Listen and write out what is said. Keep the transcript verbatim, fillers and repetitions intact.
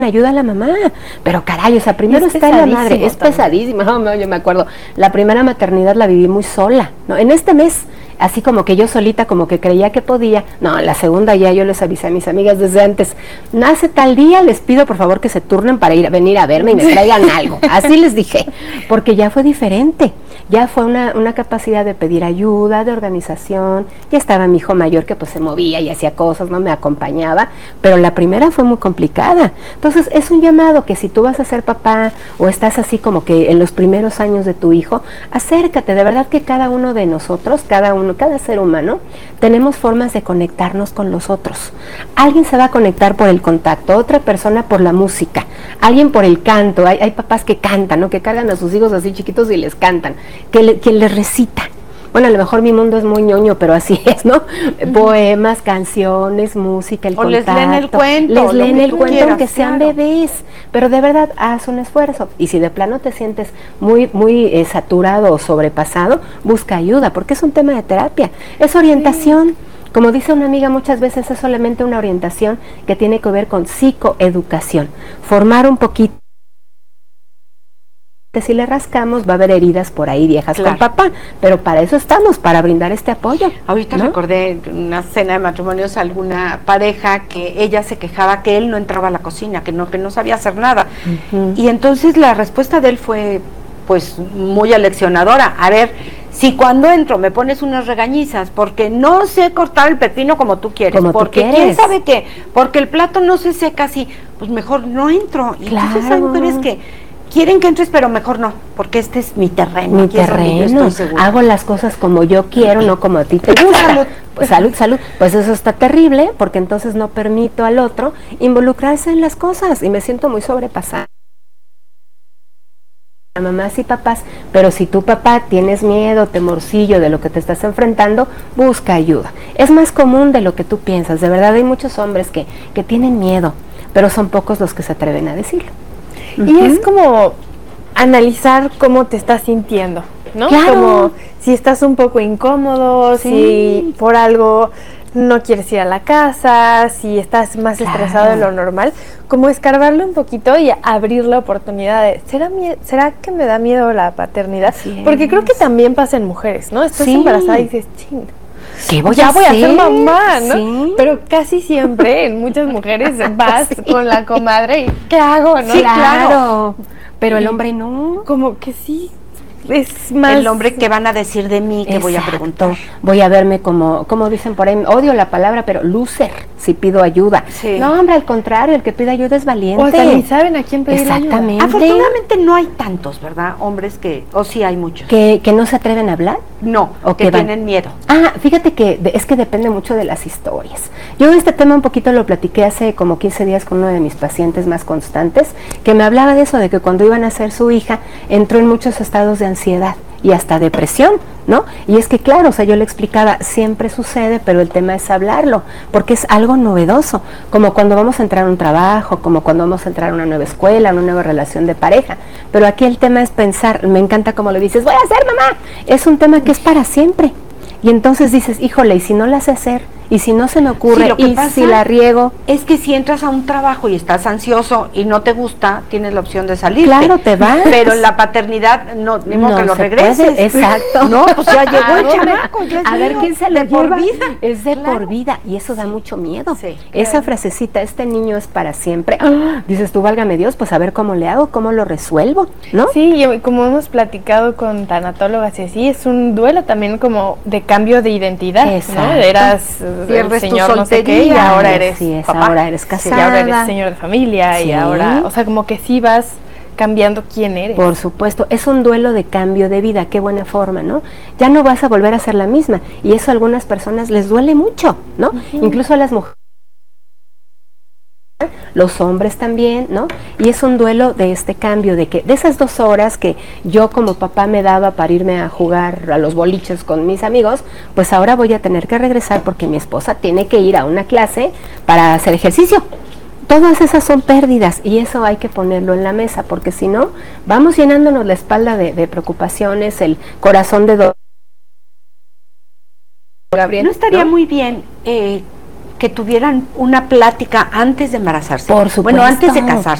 ayuda a la mamá, pero caray, o sea, primero es está la madre, es también. pesadísima, no, no, yo me acuerdo, la primera maternidad la viví muy sola, ¿no? En este mes, así como que yo solita, como que creía que podía, no, la segunda ya yo les avisé a mis amigas desde antes, nace tal día, les pido por favor que se turnen para ir a venir a verme y me traigan algo, así les dije, porque ya fue diferente, ya fue una, una capacidad de pedir ayuda, de organización, ya estaba mi hijo mayor que pues se movía y hacía cosas, no me acompañaba, pero la primera fue muy complicada. Entonces es un llamado que si tú vas a ser papá o estás así como que en los primeros años de tu hijo, acércate, de verdad que cada uno de nosotros, cada uno, cada ser humano, tenemos formas de conectarnos con los otros. Alguien se va a conectar por el contacto, otra persona por la música, alguien por el canto, hay, hay papás que cantan, ¿no? Que cargan a sus hijos así chiquitos y les cantan, que le, quien les recita. Bueno, a lo mejor mi mundo es muy ñoño, pero así es, ¿no? Uh-huh. Poemas, canciones, música, el o contacto. les leen el cuento. Les leen el cuento, quieras, aunque sean claro. bebés. Pero de verdad, haz un esfuerzo. Y si de plano te sientes muy, muy eh, saturado o sobrepasado, busca ayuda, porque es un tema de terapia. Es orientación. Sí. Como dice una amiga, muchas veces es solamente una orientación que tiene que ver con psicoeducación. Formar un poquito. Si le rascamos va a haber heridas por ahí viejas, claro, con papá, pero para eso estamos, para brindar este apoyo. Ahorita ¿no? recordé una cena de matrimonios alguna pareja que ella se quejaba que él no entraba a la cocina, que no, que no sabía hacer nada. Uh-huh. Y entonces la respuesta de él fue pues muy aleccionadora. A ver, si cuando entro me pones unas regañizas porque no sé cortar el pepino como tú quieres, como porque tú quieres. quién sabe qué, porque el plato no se seca así, pues mejor no entro. Y claro. entonces hay mujeres que quieren que entres, pero mejor no, porque este es mi terreno. Mi terreno, hago las cosas como yo quiero, no como a ti te gusta. Salud. Pues salud, salud. Pues eso está terrible, porque entonces no permito al otro involucrarse en las cosas y me siento muy sobrepasada. Mamás y papás, pero si tu papá tienes miedo, temorcillo de lo que te estás enfrentando, busca ayuda. Es más común de lo que tú piensas, de verdad hay muchos hombres que, que tienen miedo, pero son pocos los que se atreven a decirlo. Uh-huh. Y es como analizar cómo te estás sintiendo, ¿no? Claro. Como si estás un poco incómodo, sí. si por algo no quieres ir a la casa, si estás más claro. estresado de lo normal, como escarbarle un poquito y abrir la oportunidad de, ¿será, mie- ¿será que me da miedo la paternidad? Porque creo que también pasa en mujeres, ¿no? Estás sí. embarazada y dices, ching, ¿qué voy ya a voy hacer? a ser mamá, ¿no? Sí. Pero casi siempre en muchas mujeres vas sí. con la comadre y ¿qué hago? ¿no? Sí, claro. Pero el hombre no. Como que sí. Es más el hombre que van a decir de mí, que exacto. voy a preguntar. Voy a verme como, como dicen por ahí, odio la palabra, pero loser, si pido ayuda. Sí. No, hombre, al contrario, el que pide ayuda es valiente. O hasta ni saben a quién pedir exactamente. ayuda. Afortunadamente no hay tantos, ¿verdad? Hombres que, o sí hay muchos. ¿Que, que no se atreven a hablar? No, o que, que tienen miedo. Ah, fíjate que de, es que depende mucho de las historias. Yo este tema un poquito lo platiqué hace como quince días con uno de mis pacientes más constantes, que me hablaba de eso, de que cuando iban a hacer su hija, entró en muchos estados de ansiedad y hasta depresión, ¿no? Y es que claro, o sea, yo le explicaba, siempre sucede, pero el tema es hablarlo, porque es algo novedoso, como cuando vamos a entrar a un trabajo, como cuando vamos a entrar a una nueva escuela, una nueva relación de pareja, pero aquí el tema es pensar, me encanta como le dices, voy a hacer mamá, es un tema que es para siempre, y entonces dices, híjole, y si no la sé hacer, y si no se me ocurre, sí, lo que y pasa si la riego. Es que si entras a un trabajo y estás ansioso y no te gusta, tienes la opción de salir. Claro, te vas. Pero la paternidad, no, ni modo no que lo regreses. Puede, exacto. No, pues ya llegó el chamaco. Ya a ver quién se lo de lleva. por vida. Es de claro. por vida, y eso da mucho miedo. Sí, Esa claro. frasecita, este niño es para siempre. ¡Ah! Dices tú, válgame Dios, pues a ver cómo le hago, cómo lo resuelvo, ¿no? Sí, y como hemos platicado con tanatólogas y así, es un duelo también como de cambio de identidad, exacto. ¿no? Eras el señor no sé qué, y ahora eres sí, es, papá, ahora eres casada, y ahora eres señor de familia, sí. y ahora, o sea, como que sí vas cambiando quién eres. Por supuesto, es un duelo de cambio de vida, qué buena forma, ¿no? Ya no vas a volver a ser la misma, y eso a algunas personas les duele mucho, ¿no? Uh-huh. Incluso a las mujeres, los hombres también, ¿no? Y es un duelo de este cambio, de que de esas dos horas que yo como papá me daba para irme a jugar a los boliches con mis amigos, pues ahora voy a tener que regresar porque mi esposa tiene que ir a una clase para hacer ejercicio. Todas esas son pérdidas y eso hay que ponerlo en la mesa, porque si no, vamos llenándonos la espalda de, de preocupaciones, el corazón de dolor. Gabriel, ¿no estaría ¿no? muy bien eh, que tuvieran una plática antes de embarazarse. Por supuesto. Bueno, antes de casarse.